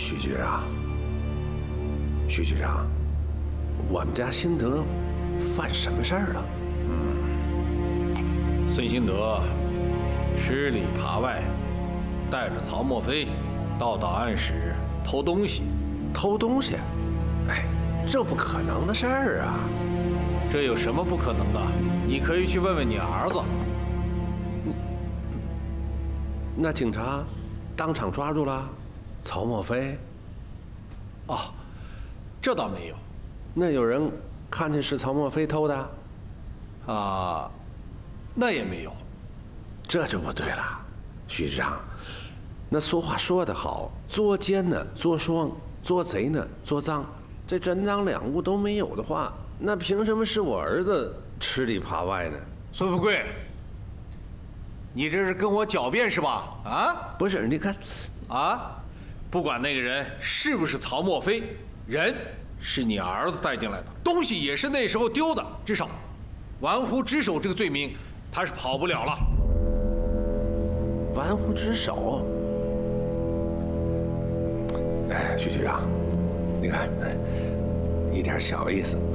徐局长，徐局长，我们家兴德犯什么事儿了？ 孙兴德吃里扒外，带着曹墨菲到档案室偷东西。 偷东西？哎，这不可能的事儿啊！ 这有什么不可能的？你可以去问问你儿子。 那警察当场抓住了曹墨菲？ 哦，这倒没有。 那有人看见是曹墨菲偷的？ 啊，那也没有。 这就不对了，徐局长。那俗话说得好，作奸呢做双，做贼呢做赃，这真赃两物都没有的话，那凭什么是我儿子吃里扒外呢？ 孙富贵，你这是跟我狡辩是吧？啊？ 不是，你看， 啊，不管那个人是不是曹墨菲，人是你儿子带进来的，东西也是那时候丢的，至少玩忽职守这个罪名他是跑不了了。 玩忽职守？哎，徐局长，你看，一点小意思。